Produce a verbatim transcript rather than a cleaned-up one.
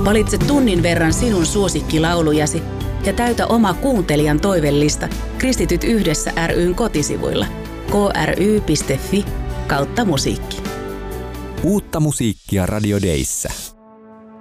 Valitse tunnin verran sinun suosikkilaulujasi ja täytä oma kuuntelijan toivellista Kristityt yhdessä ry:n kotisivuilla kry piste fi kautta musiikki. Uutta musiikkia Radio Dayssä.